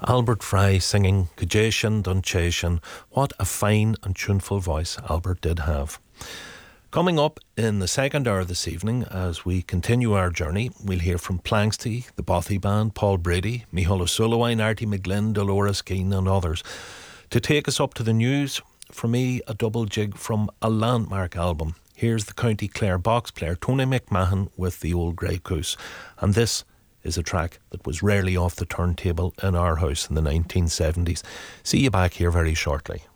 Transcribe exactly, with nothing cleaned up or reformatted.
Albert Fry singing Cajeshin Dunchashin. What a fine and tuneful voice Albert did have. Coming up in the second hour this evening, as we continue our journey, we'll hear from Planksty, the Bothy Band, Paul Brady, Micheál O'Sullivan, Artie McGlynn, Dolores Keane and others. To take us up to the news, for me, a double jig from a landmark album. Here's the County Clare box player Tony McMahon with the Old Grey Goose. And this is a track that was rarely off the turntable in our house in the nineteen seventies. See you back here very shortly.